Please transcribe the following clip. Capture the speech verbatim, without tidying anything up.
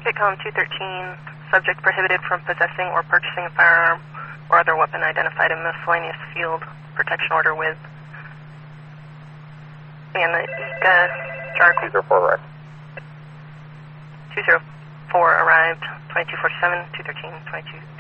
Sitcom two thirteen, subject prohibited from possessing or purchasing a firearm or other weapon identified in miscellaneous field protection order with. And the E C A, Jar two zero four arrived. two zero four arrived, twenty-two forty-seven, two thirteen, twenty-two.